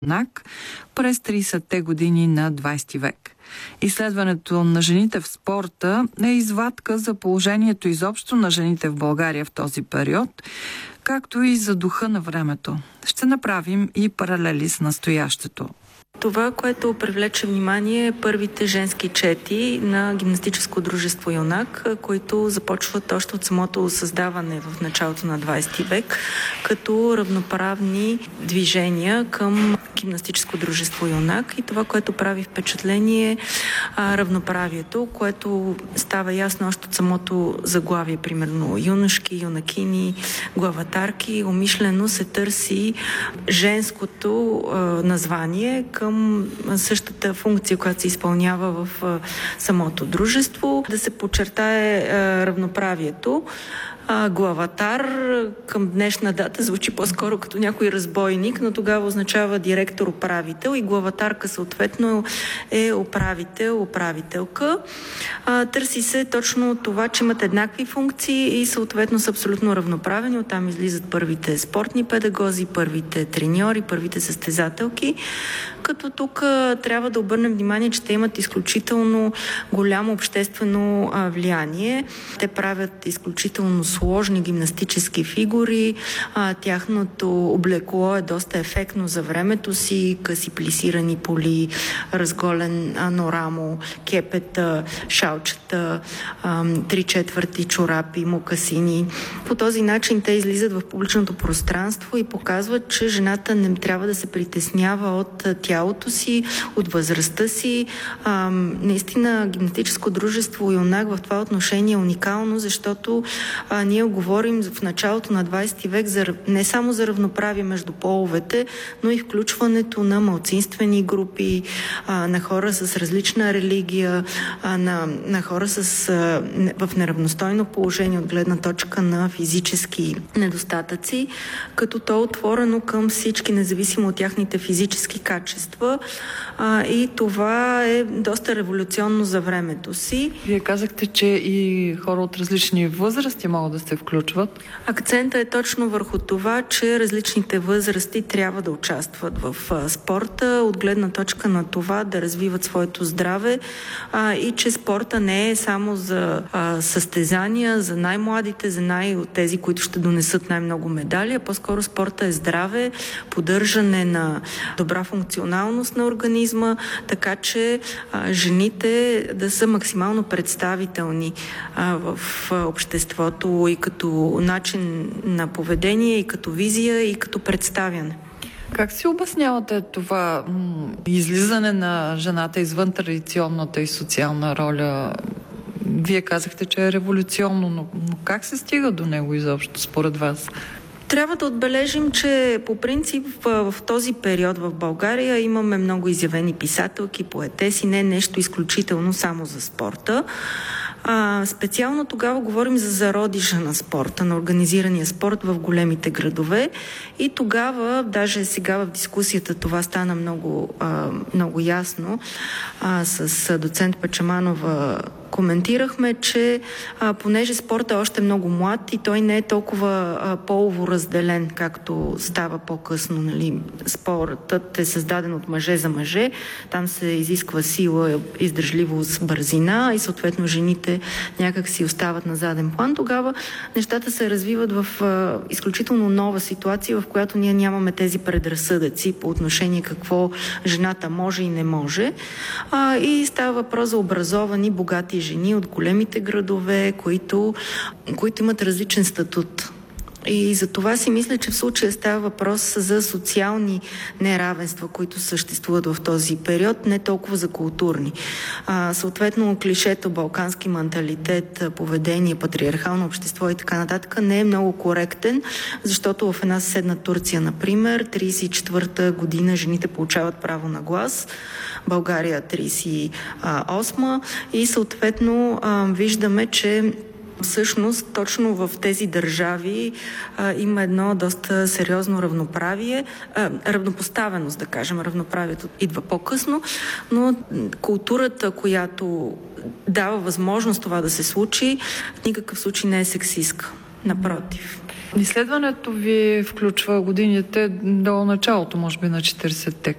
юнак през 30-те години на 20 век. Изследването на жените в спорта е извадка за положението изобщо на жените в България в този период, както и за духа на времето. Ще направим и паралели с настоящето. Това, което привлече внимание, е първите женски чети на гимнастическо дружество Юнак, които започват още от самото създаване в началото на 20 век, като равноправни движения към гимнастическо дружество Юнак. И това, което прави впечатление, е равноправието, което става ясно още от самото заглавие, примерно юношки, юнакини, главатарки. Умишлено се търси женското название към същата функция, която се изпълнява в самото дружество, да се подчертае равноправието. Главатар към днешна дата звучи по-скоро като някой разбойник, но тогава означава директор-управител и главатарка съответно е управител-управителка. Търси се точно това, че имат еднакви функции и съответно са абсолютно равноправени. Оттам излизат първите спортни педагози, първите треньори, първите състезателки. Като тук трябва да обърнем внимание, че те имат изключително голямо обществено влияние. Те правят изключително сложни гимнастически фигури. Тяхното облекло е доста ефектно за времето си. Къси плисирани поли, разголен норамо, кепета, шалчета, 3/4 чорапи, мокасини. По този начин те излизат в публичното пространство и показват, че жената не трябва да се притеснява от тялото си, от възрастта си. Наистина гимнастическо дружество Юнак в това отношение е уникално, защото ние говорим в началото на 20 век не само за равноправие между половете, но и включването на малцинствени групи, на хора с различна религия, на хора в неравностойно положение от гледна точка на физически недостатъци, като то е отворено към всички, независимо от тяхните физически качества. И това е доста революционно за времето си. Вие казахте, че и хора от различни възрасти могат да се включват. Акцентът е точно върху това, че различните възрасти трябва да участват в спорта, от гледна точка на това да развиват своето здраве и че спорта не е само за състезания, за най-младите, за тези, които ще донесат най-много медали, а по-скоро спорта е здраве, поддържане на добра функционалност на организма, така че жените да са максимално представителни в обществото и като начин на поведение, и като визия, и като представяне. Как си обяснявате това излизане на жената извън традиционната и социална роля? Вие казахте, че е революционно, но как се стига до него изобщо според вас? Трябва да отбележим, че по принцип в този период в България имаме много изявени писателки, поетеси, не нещо изключително само за спорта. Специално тогава говорим за зародиша на спорта, на организирания спорт в големите градове и тогава, даже сега в дискусията това стана много ясно, с доцент Пачаманова коментирахме, че понеже спортът е още много млад и той не е толкова полово разделен, както става по-късно. Нали? Спортът е създаден от мъже за мъже, там се изисква сила, издържливост, бързина и съответно жените някак си остават на заден план. Тогава нещата се развиват в изключително нова ситуация, в която ние нямаме тези предразсъдъци по отношение какво жената може и не може. И става въпрос за образовани, богати жени от големите градове, които имат различен статут. И за това си мисля, че в случая става въпрос за социални неравенства, които съществуват в този период, не толкова за културни. Съответно, клишето балкански менталитет, поведение, патриархално общество и така нататък не е много коректен, защото в една съседна Турция, например, 1934 година жените получават право на глас, България 1938 и съответно виждаме, че всъщност точно в тези държави има едно доста сериозно равноправие, равнопоставеност, да кажем. Равноправието идва по-късно, но културата, която дава възможност това да се случи, в никакъв случай не е сексистка. Напротив. Изследването ви включва годините до началото, може би, на 40-те.